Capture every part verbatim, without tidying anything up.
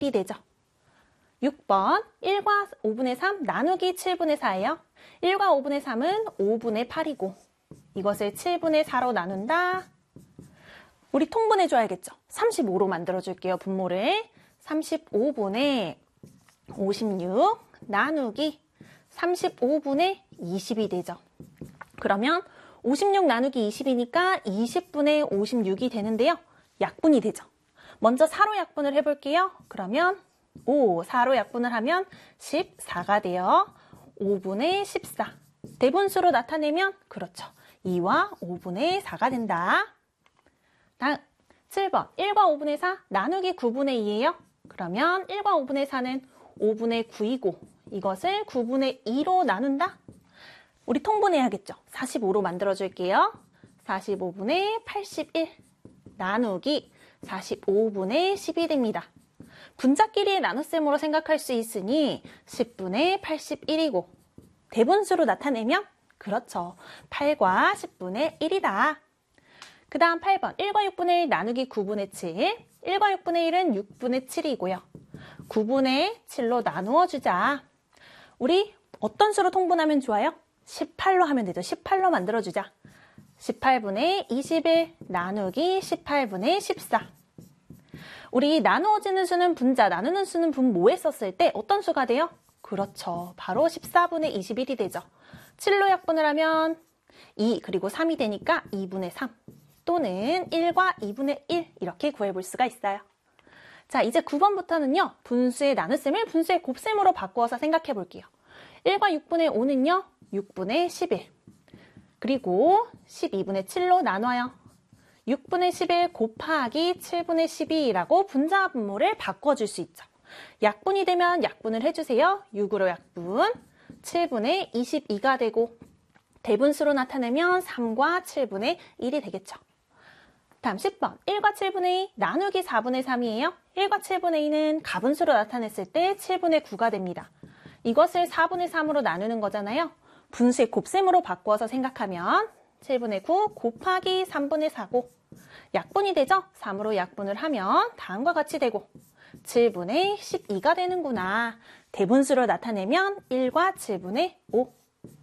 십이 되죠. 육 번 일과 오분의 삼 나누기 칠분의 사예요. 일과 오분의 삼은 오분의 팔이고 이것을 칠분의 사로 나눈다. 우리 통분해줘야겠죠. 삼십오로 만들어줄게요. 분모를. 삼십오분의 오십육 나누기 삼십오분의 이십이 되죠. 그러면 오십육 나누기 이십이니까 이십분의 오십육이 되는데요. 약분이 되죠. 먼저 사로 약분을 해볼게요. 그러면 오, 사로 약분을 하면 십사가 돼요. 오분의 십사. 대분수로 나타내면 그렇죠. 이와 오분의 사가 된다. 다음 칠 번 일과 오분의 사 나누기 구분의 이예요. 그러면 일과 오분의 사는 오분의 구이고 이것을 구분의 이로 나눈다. 우리 통분해야겠죠. 사십오로 만들어줄게요. 사십오분의 팔십일 나누기 사십오분의 십이 됩니다. 분자끼리의 나눗셈으로 생각할 수 있으니 십분의 팔십일이고 대분수로 나타내면 그렇죠. 팔과 십분의 일이다. 그 다음 팔 번 일과 육분의 일 나누기 구분의 칠. 일과 육분의 일은 육분의 칠이고요. 구분의 칠로 나누어 주자. 우리 어떤 수로 통분하면 좋아요? 십팔로 하면 되죠. 십팔로 만들어주자. 십팔분의 이십일 나누기 십팔분의 십사. 우리 나누어지는 수는 분자, 나누는 수는 분모에 썼을 때 어떤 수가 돼요? 그렇죠. 바로 십사분의 이십일이 되죠. 칠로 약분을 하면 이 그리고 삼이 되니까 이분의 삼 또는 일과 이분의 일 이렇게 구해볼 수가 있어요. 자, 이제 구 번부터는요. 분수의 나눗셈을 분수의 곱셈으로 바꾸어서 생각해 볼게요. 일과 육분의 오는요. 육분의 십일 그리고 십이분의 칠로 나눠요. 육분의 십일 곱하기 칠분의 십이라고 분자 분모를 바꿔줄 수 있죠. 약분이 되면 약분을 해주세요. 육으로 약분, 칠분의 이십이가 되고 대분수로 나타내면 삼과 칠분의 일이 되겠죠. 다음 십 번 일과 칠분의 이 나누기 사분의 삼이에요. 일과 칠분의 이는 가분수로 나타냈을 때 칠분의 구가 됩니다. 이것을 사분의 삼으로 나누는 거잖아요. 분수의 곱셈으로 바꾸어서 생각하면 칠분의 구 곱하기 삼분의 사고 약분이 되죠? 삼으로 약분을 하면 다음과 같이 되고 칠분의 십이가 되는구나. 대분수로 나타내면 일과 칠분의 오.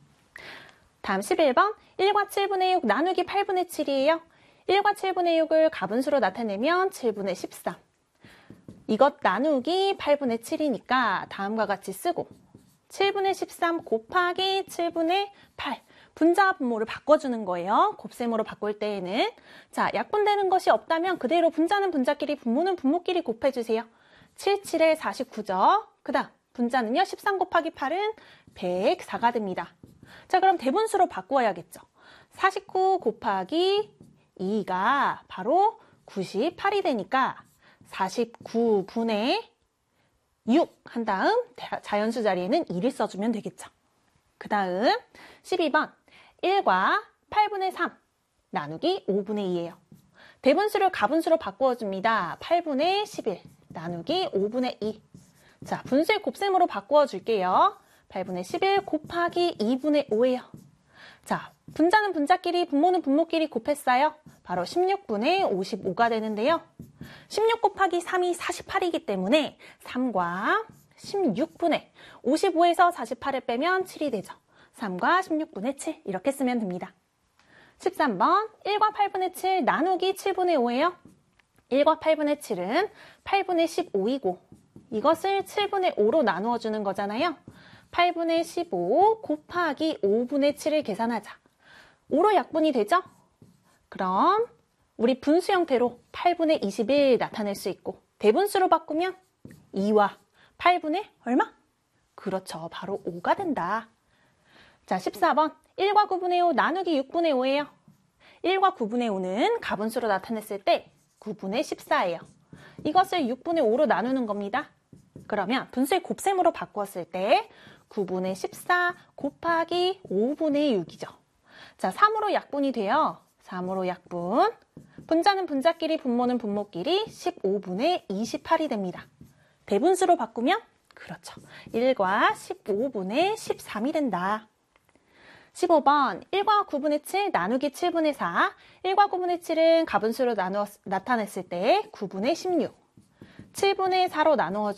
다음 십일 번 일과 칠분의 육 나누기 팔분의 칠이에요. 일과 칠분의 육을 가분수로 나타내면 칠분의 십삼. 이것 나누기 팔분의 칠이니까 다음과 같이 쓰고 칠분의 십삼 곱하기 칠분의 팔. 분자 분모를 바꿔주는 거예요. 곱셈으로 바꿀 때에는. 자, 약분되는 것이 없다면 그대로 분자는 분자끼리 분모는 분모끼리 곱해주세요. 칠, 칠에 사십구죠. 그 다음 분자는요. 십삼 곱하기 팔은 백사가 됩니다. 자, 그럼 대분수로 바꾸어야겠죠. 사십구 곱하기 이가 바로 구십팔이 되니까 사십구분의 육 한 다음 자연수 자리에는 일을 써주면 되겠죠. 그 다음 십이 번 일과 팔분의 삼 나누기 오분의 이예요. 대분수를 가분수로 바꾸어줍니다. 팔분의 십일 나누기 오분의 이. 자, 분수의 곱셈으로 바꾸어줄게요. 팔분의 십일 곱하기 이분의 오예요. 자, 분자는 분자끼리 분모는 분모끼리 곱했어요. 바로 십육분의 오십오가 되는데요. 십육 곱하기 삼이 사십팔이기 때문에 삼과 십육분의 오십오에서 사십팔을 빼면 칠이 되죠. 삼과 십육분의 칠 이렇게 쓰면 됩니다. 십삼 번 일과 팔분의 칠 나누기 칠분의 오예요. 일과 팔분의 칠은 팔분의 십오이고 이것을 칠분의 오로 나누어 주는 거잖아요. 팔분의 십오 곱하기 오분의 칠을 계산하자. 오로 약분이 되죠? 그럼 우리 분수 형태로 팔분의 이십일 나타낼 수 있고 대분수로 바꾸면 이와 팔분의 얼마? 그렇죠. 바로 오가 된다. 자, 십사 번 일과 구분의 오 나누기 육분의 오예요. 일과 구분의 오는 가분수로 나타냈을 때 구분의 십사예요. 이것을 육분의 오로 나누는 겁니다. 그러면 분수의 곱셈으로 바꾸었을 때 구분의 십사 곱하기 오분의 육이죠. 자, 삼으로 약분이 돼요. 삼으로 약분. 분자는 분자끼리 분모는 분모끼리 십오분의 이십팔이 됩니다. 대분수로 바꾸면 그렇죠. 일과 십오분의 십삼이 된다. 십오 번 일과 구분의 칠 나누기 칠분의 사. 일과 구분의 칠은 가분수로 나누어 나타냈을 때 구분의 십육. 칠분의 사로 나누어